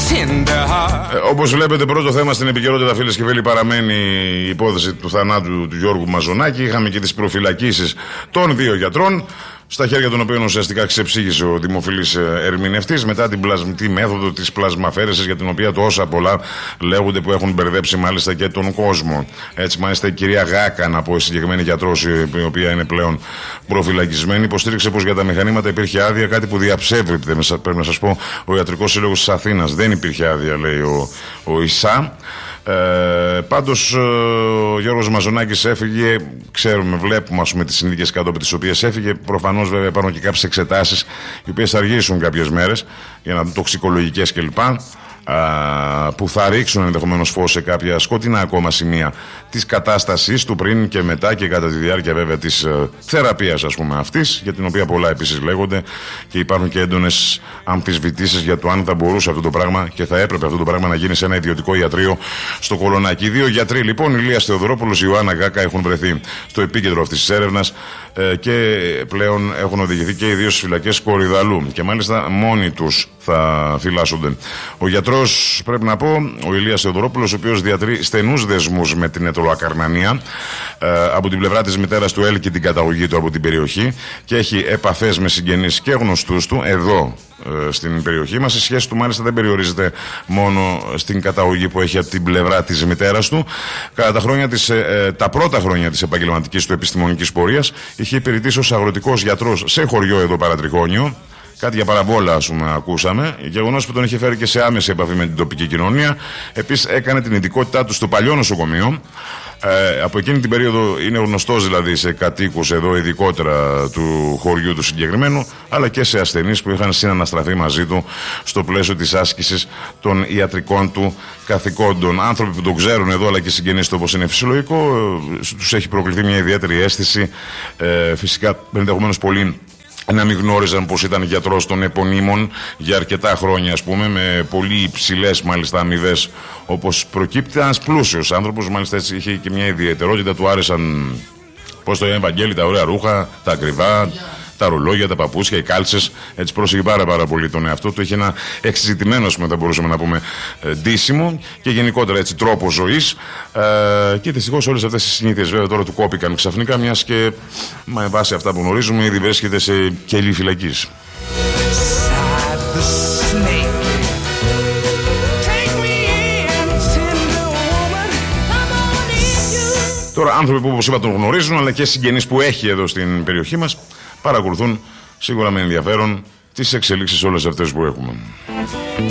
Όπως βλέπετε, πρώτο θέμα στην επικαιρότητα, φίλες και φίλοι, παραμένει η υπόθεση του θανάτου του Γιώργου Μαζονάκη. Είχαμε και τις προφυλακίσεις των δύο γιατρών, στα χέρια των οποίων ουσιαστικά ξεψύγησε ο δημοφιλής ερμηνευτής μετά την πλασμητή μέθοδο της πλασμαφαίρεσης, για την οποία τόσα πολλά λέγονται που έχουν μπερδέψει μάλιστα και τον κόσμο. Έτσι, μάλιστα η κυρία Γάκα, να πω, η συγκεκριμένη γιατρός, η οποία είναι πλέον προφυλακισμένη, υποστήριξε πως για τα μηχανήματα υπήρχε άδεια, κάτι που διαψεύδεται, πρέπει να σας πω, ο Ιατρικός Σύλλογος της Αθήνας. Δεν υπήρχε άδεια, λέει ο ΙΣΑ. Πάντως ο Γιώργος Μαζονάκης έφυγε, ξέρουμε, βλέπουμε ας πούμε τις συνθήκες κάτω από τις οποίες έφυγε. Προφανώς βέβαια υπάρχουν και κάποιες εξετάσεις οι οποίες θα αργήσουν κάποιες μέρες για να δουν τοξικολογικές κλπ, που θα ρίξουν ενδεχομένως φως σε κάποια σκοτεινά ακόμα σημεία της κατάστασής του πριν και μετά και κατά τη διάρκεια βέβαια της θεραπείας, ας πούμε, αυτής, για την οποία πολλά επίσης λέγονται και υπάρχουν και έντονες αμφισβητήσεις για το αν θα μπορούσε αυτό το πράγμα και θα έπρεπε αυτό το πράγμα να γίνει σε ένα ιδιωτικό ιατρείο στο Κολονάκι. Οι δύο γιατροί λοιπόν, Ηλίας Θεοδωρόπουλος, Ιωάννα Γάκα, έχουν βρεθεί στο επίκεντρο αυτής της έρευνας και πλέον έχουν οδηγηθεί και οι δύο στις φυλακές Κορυδαλού και μάλιστα μόνοι τους θα φυλάσσονται. Ο γιατρός, πρέπει να πω, ο Ηλίας Θεοδωρόπουλος, ο οποίος διατηρεί στενούς δεσμούς με την Ετωλοακαρνανία, από την πλευρά της μητέρας του έλκει την καταγωγή του από την περιοχή και έχει επαφές με συγγενείς και γνωστούς του εδώ στην περιοχή μας. Η σχέση του μάλιστα δεν περιορίζεται μόνο στην καταγωγή που έχει από την πλευρά της μητέρας του. Κατά τα πρώτα χρόνια της επαγγελματικής του επιστημονικής πορείας είχε υπηρετήσει ως αγροτικός γιατρός σε χωριό εδώ Παρατριχώνιο. Κάτι για παραβόλα, ας πούμε, ακούσαμε. Γεγονός που τον είχε φέρει και σε άμεση επαφή με την τοπική κοινωνία. Επίσης, έκανε την ειδικότητά του στο παλιό νοσοκομείο. Από εκείνη την περίοδο είναι γνωστός δηλαδή σε κατοίκους εδώ, ειδικότερα του χωριού του συγκεκριμένου, αλλά και σε ασθενείς που είχαν συναναστραφεί μαζί του στο πλαίσιο της άσκησης των ιατρικών του καθηκόντων. Άνθρωποι που τον ξέρουν εδώ, αλλά και συγγενείς του, όπως είναι φυσιολογικό, τους έχει προκληθεί μια ιδιαίτερη αίσθηση. Φυσικά, ενδεχομένως πολλοί να μην γνώριζαν πως ήταν γιατρός των επωνύμων για αρκετά χρόνια, ας πούμε, με πολύ υψηλές μάλιστα αμοιβές, όπως προκύπτει. Ένας πλούσιος άνθρωπος, μάλιστα έτσι είχε και μια ιδιαιτερότητα, του άρεσαν, πώς το λένε, Βαγγέλη, τα ωραία ρούχα, τα ακριβά, τα ρολόγια, τα παπούτσια, οι κάλτσες. Έτσι πρόσεχε πάρα πολύ τον εαυτό του. Είχε ένα εξειδικευμένο, θα μπορούσαμε να πούμε, ντύσιμο και γενικότερα έτσι τρόπο ζωής. Και δυστυχώς όλες αυτές οι συνήθειες βέβαια τώρα του κόπηκαν ξαφνικά, μιας και με βάση αυτά που γνωρίζουμε ήδη βρίσκεται σε κελί φυλακής. Τώρα άνθρωποι που, όπως είπα, τον γνωρίζουν, αλλά και συγγενείς που έχει εδώ στην περιοχή μας, παρακολουθούν σίγουρα με ενδιαφέρον τις εξελίξεις όλες αυτές που έχουμε.